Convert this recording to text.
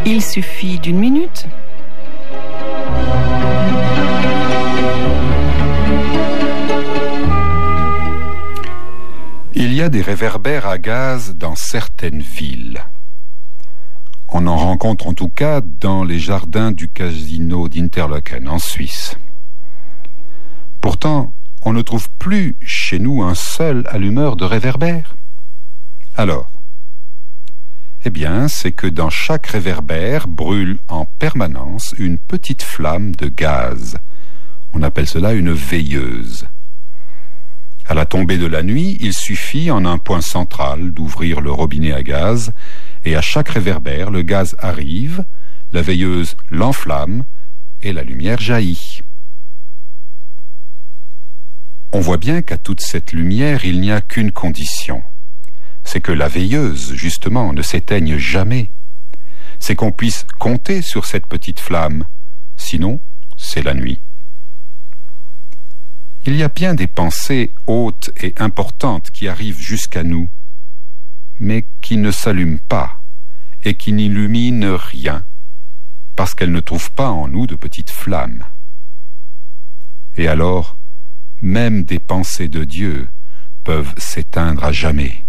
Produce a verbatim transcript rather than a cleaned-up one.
Il suffit d'une minute. Il y a des réverbères à gaz dans certaines villes. On en rencontre en tout cas dans les jardins du casino d'Interlaken en Suisse. Pourtant, on ne trouve plus chez nous un seul allumeur de réverbère. Alors, eh bien, c'est que dans chaque réverbère brûle en permanence une petite flamme de gaz. On appelle cela une veilleuse. À la tombée de la nuit, il suffit en un point central d'ouvrir le robinet à gaz et à chaque réverbère, le gaz arrive, la veilleuse l'enflamme et la lumière jaillit. On voit bien qu'à toute cette lumière, il n'y a qu'une condition. C'est que la veilleuse, justement, ne s'éteigne jamais. C'est qu'on puisse compter sur cette petite flamme. Sinon, c'est la nuit. Il y a bien des pensées hautes et importantes qui arrivent jusqu'à nous, mais qui ne s'allument pas et qui n'illuminent rien, parce qu'elles ne trouvent pas en nous de petites flammes. Et alors, même des pensées de Dieu peuvent s'éteindre à jamais.